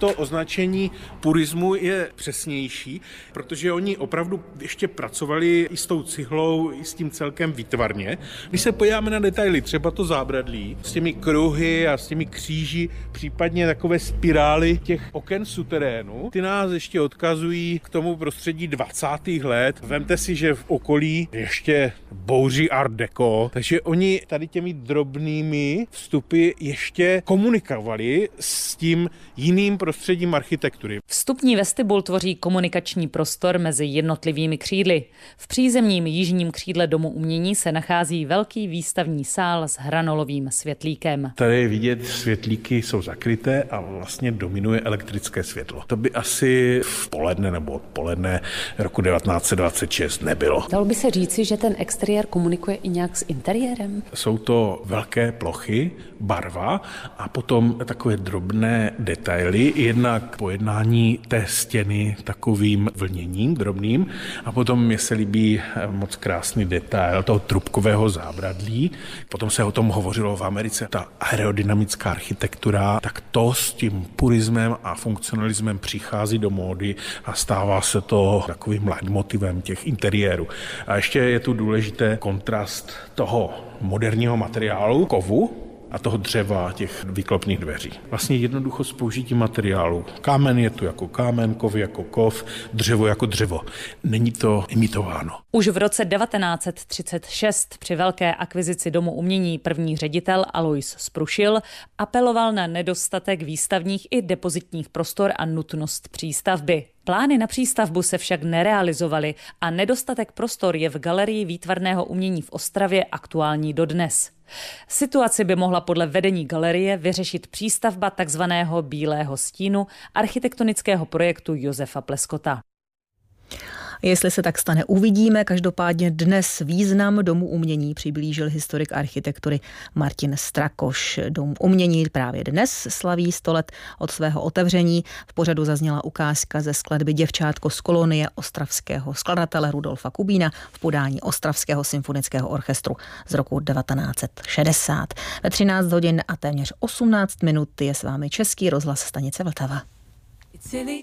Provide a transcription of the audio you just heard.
to označení purismu je přesnější, protože oni opravdu ještě pracovali i s tou cihlou, i s tím celkem výtvarně. Když se podíváme na detaily, třeba to zábradlí s těmi kruhy a s těmi kříži, případně takové spirály těch oken suterénu, ty nás ještě odkazují k tomu prostředí 20. let. Vemte si, že v okolí ještě bouří art deco, takže oni tady těmi drobnými vstupy ještě komunikovali s tím jiným prostředím architektury. Vstupní vestibul tvoří komunikační prostor mezi jednotlivými křídly. V přízemním jižním křídle Domu umění se nachází velký výstavní sál s hranolovým světlíkem. Tady je vidět, světlíky jsou zakryté a vlastně dominuje elektrické světlo. To by asi v poledne nebo odpoledne roku 1926 nebylo. Dalo by se říci, že ten exteriér komunikuje i nějak s interiérem? Jsou to velké plochy, barva a potom takové drobné detaily, jednak pojednání té stěny takovým vlněním drobným a potom mně se líbí moc krásný detail toho trubkového zábradlí. Potom se o tom hovořilo v Americe. Ta aerodynamická architektura, tak to s tím purismem a funkcionalismem přichází do módy a stává se to takovým leitmotivem těch interiérů. A ještě je tu důležité kontrast toho moderního materiálu, kovu, a toho dřeva, těch výklopných dveří. Vlastně jednoducho s použitím materiálu. Kámen je tu jako kámen, kov jako kov, dřevo jako dřevo. Není to imitováno. Už v roce 1936 při velké akvizici Domu umění první ředitel Alois Sprušil apeloval na nedostatek výstavních i depozitních prostor a nutnost přístavby. Plány na přístavbu se však nerealizovaly a nedostatek prostor je v Galerii výtvarného umění v Ostravě aktuální dodnes. Situaci by mohla podle vedení galerie vyřešit přístavba takzvaného Bílého stínu architektonického projektu Josefa Pleskota. Jestli se tak stane, uvidíme. Každopádně dnes význam Domu umění přiblížil historik architektury Martin Strakoš. Dom umění právě dnes slaví 100 let od svého otevření. V pořadu zazněla ukázka ze skladby Děvčátko z kolonie ostravského skladatele Rudolfa Kubína v podání Ostravského symfonického orchestru z roku 1960. Ve 13 hodin a téměř 18 minut je s vámi Český rozhlas stanice Vltava. It's silly